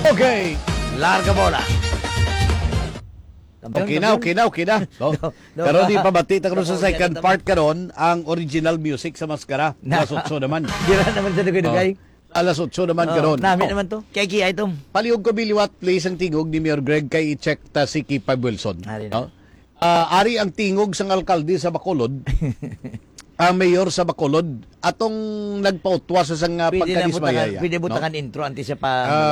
Okay, larga bola. Okay na. No? Pero di pa batita karon sa second part karon ang original music sa Maskara. Alas 8 naman. Dira naman sa dugay-dugay. Alas 8 naman karon. Namin naman to. Kaya item. Paliog ko biliwat place ang tingog ni Mayor Greg kay i-check ta si Kipa Wilson. Ari No? Ari ang tingog sang alkalde sa Bacolod. Ang mayor sa Bacolod atong nagpautwa sa sang pagkadismayaya. Pwede butangan intro anti sa pa.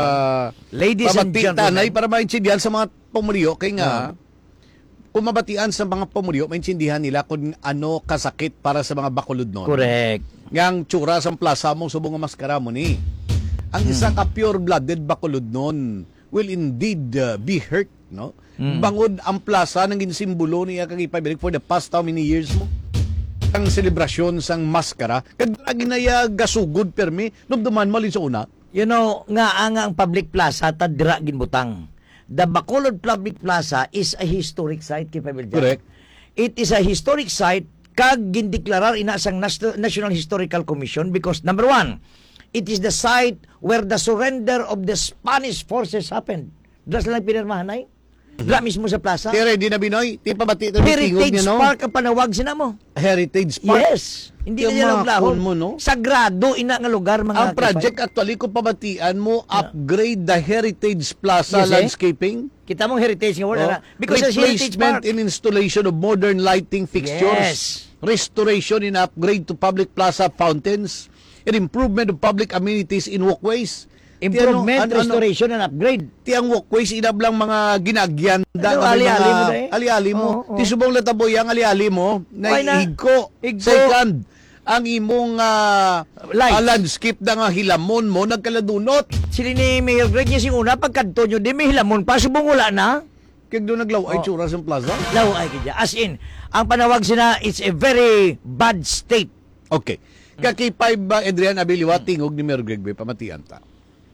Ladies and gentlemen, gentlemen. para maintindihan sa mga pumulyo kay nga kung mabatian sa mga pumulyo, maintindihan nila kung ano kasakit para sa mga Bacolod noon. Correct. Yang tsura sa plaza mo subong nga maskara mo ni. Ang isang ka pure-blooded Bacolod noon will indeed be hurt, no? Bangod ang plaza nang ginsimbolo niya kag ipabilik for the past how many years mo? Ang selebrasyon sang maskara kag ginaya gasugod permi numduman mo sa una. You know, nga ang public plaza ta dira ginbutang. The Bacolod Public Plaza is a historic site, Kipabel. Correct. It is a historic site kag gindeklarar ina sang National Historical Commission because number one, it is the site where the surrender of the Spanish forces happened. Dras lang pinirmahan ay. Dra mismo sa plaza. Tire di na Binoy, ti pabati ta Heritage niya, no? Park ang panawag sina mo. Heritage Park. Yes. Hindi na niya lablahon mo, no? Sagrado ina nga lugar mga Ang project actually kung pabatian mo, upgrade the Heritage Plaza Yes, landscaping. Kita mong heritage nga wala na. Because it's Heritage Park. Replacement and installation of modern lighting fixtures. Yes. Restoration and upgrade to public plaza fountains. And improvement of public amenities in walkways. Improvement, restoration, and upgrade. Tiyang walkways, inablang mga ginagyanda. Ano, ali-ali mo na eh. Ali-ali mo. Oo. Ti subong lataboy ang ali-ali mo. Why na? Higko. Higko. Second, ang imong Lights. landscape na nga hilamon mo, nagkaladunot. Sila ni Mayor Greg niya sing una, pagkanto nyo, di may hilamon pa, subong wala na. Kaya doon naglaw ay tsura sa plaza. Law ay kaya. As in, ang panawag sina, it's a very bad state. Okay. Kakipay ba, Adrian Abiliwa, tingog ni Mayor Greg, pamatian ta.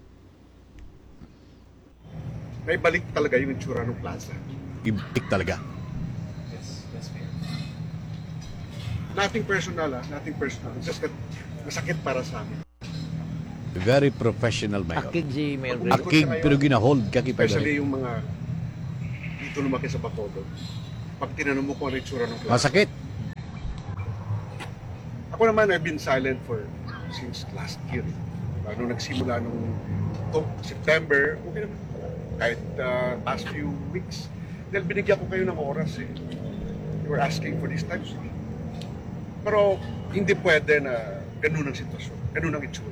May balik talaga yung itsura ng plaza. Ibig talaga. Yes, nothing personal, nothing personal. Just that masakit para sa amin. Very professional, Mayor. Akig si Mayor Greg. Akig, pero ginahold kakipay ba? Especially yung mga dito lumaki sa Bacolod. Pag tinanong mo kung ano itsura ng plaza. Masakit. Ako naman, I've been silent since last year. Nung nagsimula nung September, okay naman. Kahit past few weeks. Dahil binigyan ko kayo ng oras eh. You were asking for this time. Pero hindi pwede na ganun ang sitwasyon. Ganun ang itsura.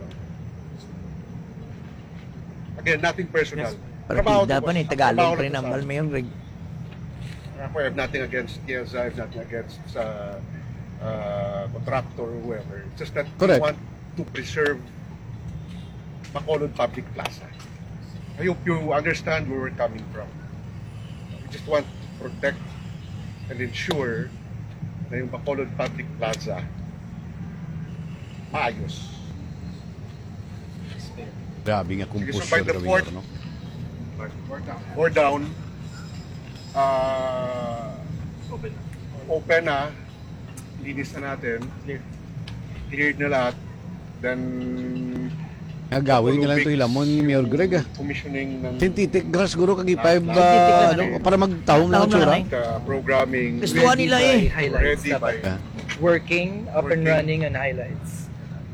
Again, nothing personal. Partida pa ni Tagalog pa rin ang Mayor Greg. Ako, I have nothing against Tiesa, I have nothing against contractor or whoever. It's just that Correct. we want to preserve Bacolod Public Plaza. I hope you understand where we're coming from. We just want to protect and ensure na yung Bacolod Public Plaza maayos. Grabe nga kung Sige, so push by yung the gawin fourth- nyo, no? Or down, open na, linis na natin, cleared na lahat, then Nagawin nga lang ito hilamon ni Mayor Greg. commissioning ng Sintitik grass guro kagipay Sintitik ba lang. ano, para magtahom lang ang Tahom tsura. lang, programming. Gusto nila eh. Ready by Ah. Working, up and Working. running, and highlights.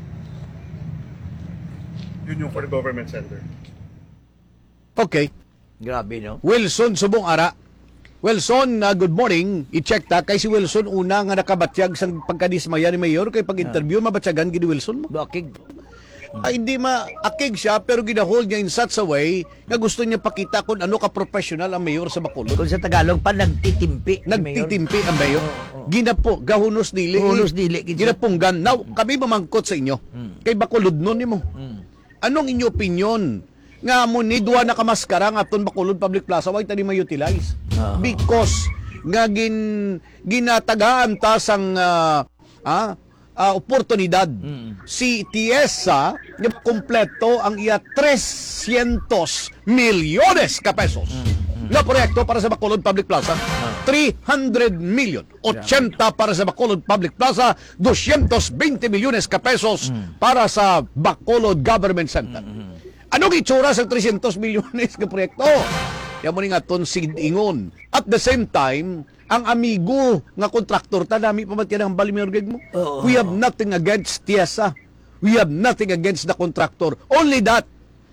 yun yung for the government center. Okay. Grabe, no? Wilson subong ara. Wilson, good morning. I-check ta kay si Wilson una nga nakabatyag sa pagkadismaya ni Mayor kay pag-interview mabatyagan gid Wilson mo. Bakig. Ay, hindi maakig siya pero ginahold niya in such a way na gusto niya pakita kung ano ka-professional ang mayor sa Bacolod. Kung sa Tagalog pa, nagtitimpi. si Mayor. Nagtitimpi ang mayor. Ginapo, gahunos dili. Hunos dili, kinsa. Ginapunggan. Now, kami mamangkot sa inyo. Kay Bacolod nun mo. Anong inyo opinion? Nga mo ni duwa na kamaskara nga aton Bacolod Public Plaza why tani ma-utilize? Because nga ginatagaan ta sang oportunidad. Si Tiesa, yung kompleto ang iya 300 milyones ka pesos. Na proyekto para sa Bacolod Public Plaza. 300 million. 80 para sa Bacolod Public Plaza. 220 milyones ka pesos para sa Bacolod Government Center. Ano Anong itsura sa 300 milyones ka proyekto? Yan mo ni nga tonsid ingon. At the same time, ang amigo nga kontraktor, tanami pa matyan ang balimirgag mo. We have nothing against Tiesa. We have nothing against the contractor. Only that,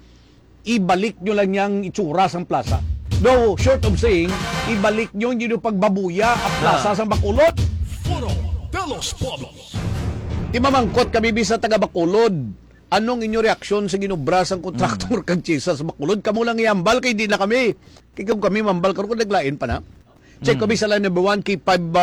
ibalik nyo lang yung itsura sa plaza. No, short of saying, ibalik nyo yung pagbabuya at plaza sa Bacolod. Foro de los Pueblos. Di mamangkot kami bisa taga Bacolod. Anong inyo reaksyon sa ginubra sang kontraktor kag Tiesa sa Bacolod? Kamu lang iambal kay di na kami. Kay kung kami mambal karon kung naglain pa na. Check kami sa line number 1 kay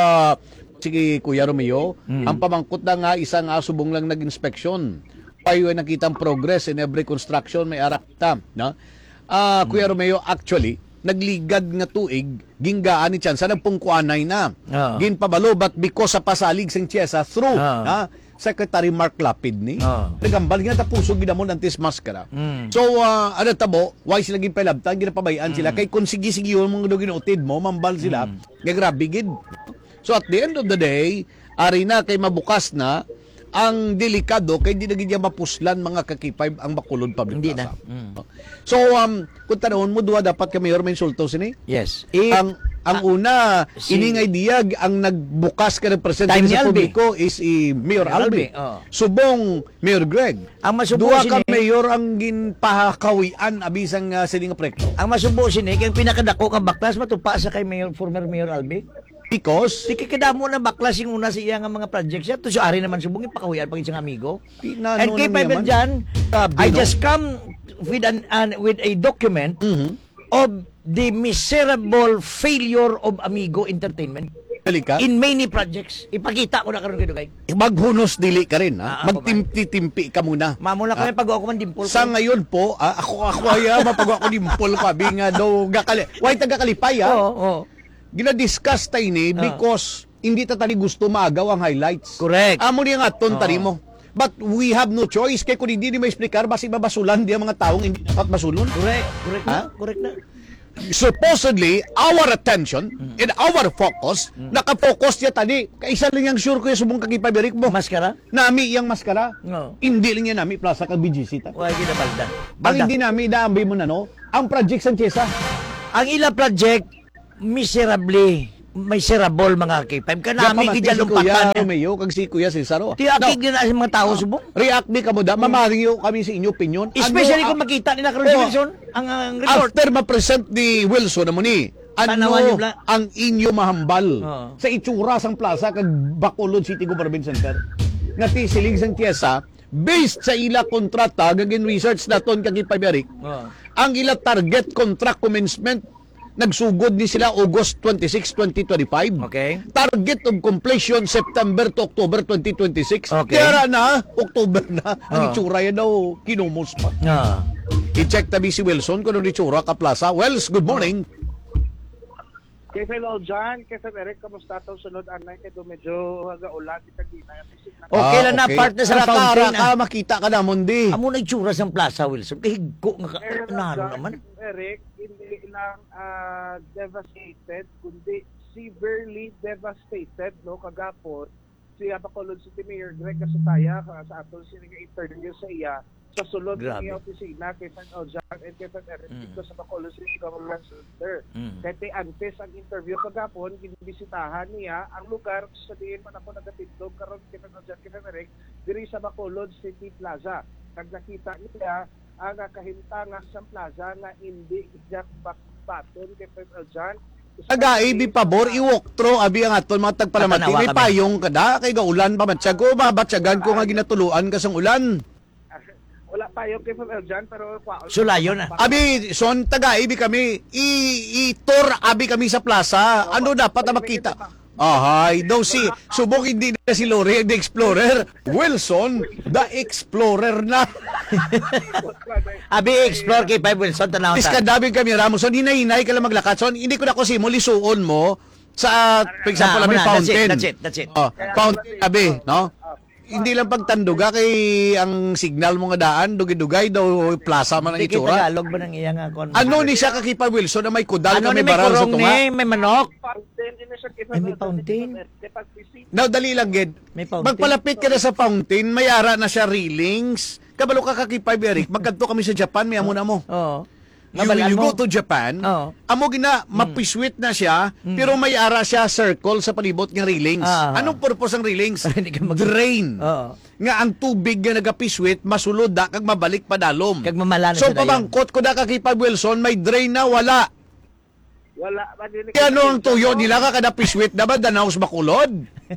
5 sige Kuya Romeo. Ang pamangkot na nga isang subong lang nag-inspection. Payo ay nakitang progress in every construction may arakta, no? Kuya Romeo, actually nagligad nga tuig ginggaan ni Tiesa nagpungkuanay na. Ginpabalo but because sa pasalig sing Tiesa through Secretary Mark Lapid ni. Nagambal nga tapusog ginamon antis maskara. So ano tabo, why sila ginpalabtan, ginapabayaan sila kay kung sige-sige mo nga ginuotid mo, mambal sila. Nga grabe gid. So at the end of the day, ari na kay mabukas na ang delikado kay di na gid mapuslan mga kakipay ang Bacolod Public Hindi Plaza. na. So kung tanawon mo duwa dapat ka mayor may insulto sini. Yes. Ang una, si- iningay diyag, ang nagbukas ka ng presente Time ni sa Albi. publiko is Mayor Albi. Oh. Subong, Mayor Greg. Ang masubo Duwa ka sini- mayor ang ginpahakawian abisang sining proyekto. Ang masubo sini, yung pinakadako nga baklas, matupa sa kay former Mayor Albi. Because, Di kikidamo na baklas yung una siya nga mga projects siya. To so ari naman subong ipakawian pag isang amigo. Pinano And kay nang Paiber yaman? dyan, Grabe, I no? just come with with a document of the miserable failure of Amigo Entertainment halika, in many projects. Ipakita ko na karon kay Dugay. maghunos dili ka rin. Ah, Magtimpi-timpi ka muna. Mamula kami pag ako man dimpol. Sa ngayon po, ako ay mapagawa ko dimpol ko abi nga daw gakali. Why taga-kalipay Oo. Gina-discuss tayo ni because hindi ta tani gusto maagaw ang highlights. Correct. Amo niya nga tari mo. But we have no choice kay kung hindi ni ma-explicar basi babasulan di ang mga taong hindi dapat masulon. Correct na. Correct na. Supposedly, our attention and our focus, nakafocus niya tani. Kaisa lang yung sure ko yung subong kagipabirik mo. Maskara? Nami yung maskara. No. Hindi lang yan nami plaza kag BGC ta. Wala gina balda. Ang hindi nami daambay mo na no, ang project sa Tiesa. Ang ila project miserable mga K5. Kanami Pamati kidya si Kuya lumpatan niya. Romeo kag si Kuya Cesaro. Ti akig din na sa mga tao subong. React di ka mo da, mamariyo kami sa inyo opinion. Especially Ano, kung makita nila karon si Oh. Wilson ang report. after ma-present ni Wilson na mo ni, Tanawan niyo ano bla? ang inyo mahambal Oo. sa itsura sang plaza kag Bacolod City Government Center nga tisilig sang Tiesa based sa ila kontrata gagin research naton kag ipabirik. Oo. Ang ila target contract commencement nagsugod ni sila August 26, 2025. Okay. Target of completion September to October 2026. Okay. Kaya na, October na. Ang Oh. itsura yan daw, kinumos pa. Ah. I-check tabi si Wilson kung ano itsura ka plaza. Wells, good morning. Kay Fellow John, kay Sir Eric, kamusta itong sunod anay? Kaya medyo ulan, kita na. Okay lang na part na sa fountain. Ka, makita ka na, mundi. Amo na itsura sa plaza Wilson. Kahigko nga nano naman. Eric, hindi lang devastated, kundi severely devastated, no, kagapon. Si Bacolod City Mayor Greg Casataya, sa aton interview sa iya, sa sulod ng Grabe. iyang opisina kay San John and kay San Eric dito sa Bacolod City Government Center. Kaya antes ang interview kagapon, ginibisitahan niya ang lugar sa diin man ako nagatindog karon kay San John kay San Eric diri sa Bacolod City Plaza. Kag nakita niya ang kahimtangan sa plaza na hindi jack baton kay San John. Aga-ibi pabor, i-walk through, abi ang aton mga tagpalamati. Tatanawa May kami. payong ka da, kay gaulan pa matsyag ko, mabatsagan ko nga ginatuluan ka sang ulan. Wala pa yung kay San John pero Sulayon na. Abi, son, taga-ibi kami, i-tour abi kami sa plaza. Ano dapat na makita? Ahay, daw si, subok hindi na si Lori, the Explorer. Wilson, the Explorer na. Abi explore kay Five Wilson tanaw ta. Iskadabing kami, Ramoson, hinay-hinay ka lang maglakat. Son, hindi ko na kasi mo lisuon mo sa, for example, abi fountain. That's it. Oh, fountain, abi, no? Hindi lang pagtanduga kay ang signal mo nga daan, dugay-dugay daw plaza man ang Hindi kay itsura. Tagalog ba nang iya nga kon? Ano ni siya kakipa Wilson na may kudal Ano na ni may may baral sa kurong tunga? ni, may manok. fountain din siya kay Ay, may fountain. Kay pag-visit Now, dali lang, Ged. May fountain. Magpalapit ka na sa fountain, may ara na siya railings, Kabalo ka kakipay, Eric, magkanto kami sa Japan, may amo na mo. Oo. You Mabalaan go mo. to Japan, Oo. amo gina, mapiswit na siya, pero may ara siya circle sa palibot ng railings. Ah. Anong purpose ng railings? Para hindi ka mag- Drain. Oo. Nga ang tubig nga nagapiswit, masulod da, kag mabalik padalom. Kag mamala na So siya dayon. pabangkot ko da kakipay, Wilson, may drain na wala. Wala. Madinig Kaya ano ang tuyo nila ka kada piswit na ba, danaos bakulod?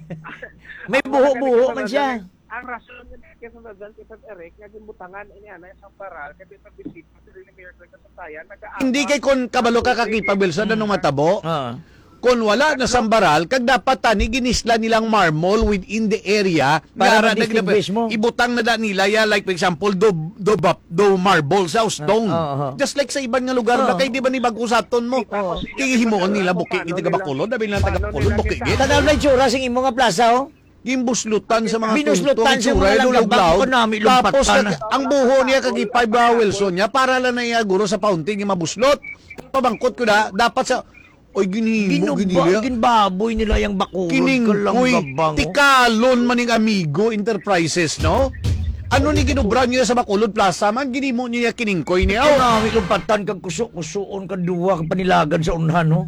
May buho-buho man siya. Ang rason ng kesa na dyan, kesa Eric, nga gimutangan ini ana isang paral, kaya pag-visit mo sa rin Mayor Craig sa tayan, Hindi kay kon kabalo ka kakipay, Wilson, anong matabo? Oo. Kung wala na sambaral, kag dapat tani ginisla nilang marmol within the area Para nga ma-distinguish mo. ibutang na da nila ya, like for example do marble sa stone. Just like sa ibang nga lugar na kay di ba ni bagusaton mo. Kihimuon nila buki iti ka bakulod, dabi lang taga bakulod buki gid. Tanaw na itsura sing imo nga plaza, oh. Gimbuslutan sa mga Binuslutan sa tungtong, mga itsura, langgam, luluglaw. bako namin, Tapos lumpatan. ang buho niya kag ipay ba Wilson niya para lang na iya guro sa fountain nga mabuslot. Pabangkot ko na dapat sa oy ginimo ginila. Ginbaboy nila yung bakulod Kining ka lang uy, babang. tikalon maning Amigo Enterprises, no? Ano ni ginubran niya sa Bacolod Plaza man, ginimo niya kiningkoy niya. Ikaw Oh, na, may lumpatan kag kusuon ka duwa kag panilagan sa unhan, no?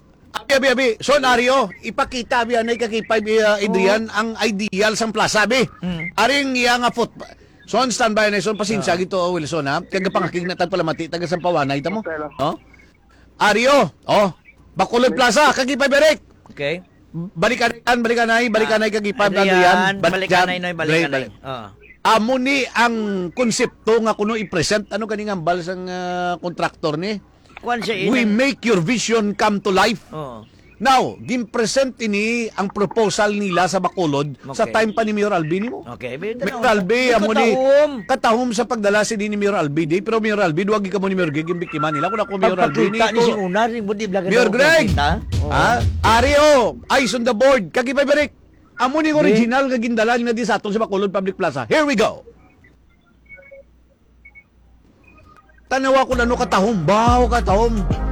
abi. So, Nario, ipakita biya na ikakipay Adrian ang ideal sang plaza, abi. Aring iya nga foot. So, on standby na son, pasensya gito, Wilson, ha? Kaya pangakig na pala mati, taga Sampawana, ita mo? Oh? Ario, Bacolod Plaza, kakipay Berek. Okay. Balikanay, kakipay Adrian. Balikanay, balikanay. Oo. Amo ni ang konsepto nga kuno i-present ano kaning ambal sang kontraktor ni. Kuan siya We make your vision come to life. Oo. Now, gimpresent ini ang proposal nila sa Bacolod sa Okay. time pa ni Mayor Albi mo. Okay, Mayor Albi, amo ni katahom sa pagdala si ni Mayor Albi di, pero Mayor Albi duwag ka mo ni Mayor Greg biktima nila kun ako Mayor Albi ni. Pagpakita ni sing una, ring budi vlog. Mayor Greg. Ha? Ario, eyes on the board. Kagipay Berek. Amo ni original nga gindalan nga di sa aton sa Bacolod Public Plaza. Here we go. Tanawa ko na no katahom, baw katahom.